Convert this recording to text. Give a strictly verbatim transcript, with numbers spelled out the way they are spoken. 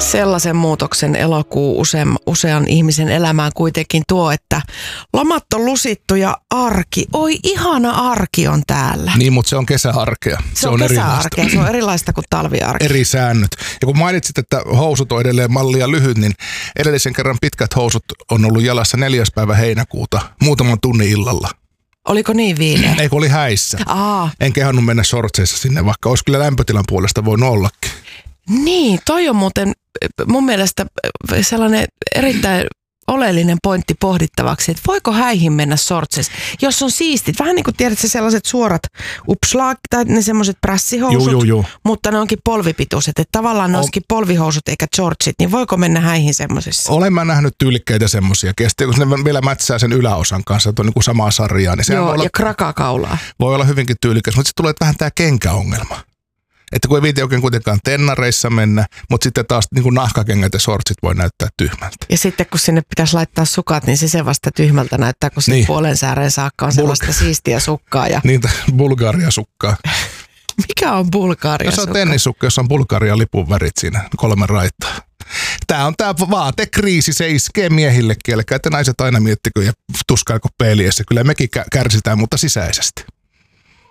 Sellaisen muutoksen elokuu usean, usean ihmisen elämään kuitenkin tuo, että lomat on lusittu ja arki. Oi, ihana arki on täällä. Niin, mutta se on kesäarkea. Se, se on, on kesäarkea, se on erilaista kuin talviarkea. Eri säännöt. Ja kun mainitsit, että housut on edelleen mallia lyhyt, niin edellisen kerran pitkät housut on ollut jalassa neljäs päivä heinäkuuta muutaman tunnin illalla. Oliko niin viileä? Eikö oli häissä. Aa. En kehannut mennä shortseissa sinne, vaikka olisi kyllä lämpötilan puolesta voinut ollakin. Niin, toi on muuten mun mielestä sellainen erittäin oleellinen pointti pohdittavaksi, että voiko häihin mennä shortseissa, jos on siistit. Vähän niin kuin tiedät se sellaiset suorat upslaak tai ne semmoiset prässihousut, juu, juu, juu. mutta ne onkin polvipituiset. Että tavallaan ne olisikin polvihousut eikä shortsit, niin voiko mennä häihin semmoisissa? Olen mä nähnyt tyylikkäitä semmoisia. Kesti, kun ne vielä mätsää sen yläosan kanssa, että on niin kuin samaa sarjaa. Niin Joo, voi olla, ja krakakaulaa. Voi olla hyvinkin tyylikäs, mutta sitten tulee vähän tämä kenkäongelma. Että kun ei viiti oikein kuitenkaan tennareissa mennä, mutta sitten taas niin kuin nahkakengät ja shortsit voi näyttää tyhmältä. Ja sitten kun sinne pitäisi laittaa sukat, niin se se vasta tyhmältä näyttää, kun niin. Puolen sääreen saakka on sellaista Bulga- siistiä sukkaa. Ja... Niin, Bulgaria-sukkaa. Mikä on Bulgaria-sukka? No, se on tennissukka, jossa on Bulgaria-lipun värit siinä, kolme raittaa. Tämä on tämä vaatekriisi, se iskee miehillekin, eli että naiset aina miettikö ja tuskailko peiliessä. Kyllä mekin kärsitään, mutta sisäisesti.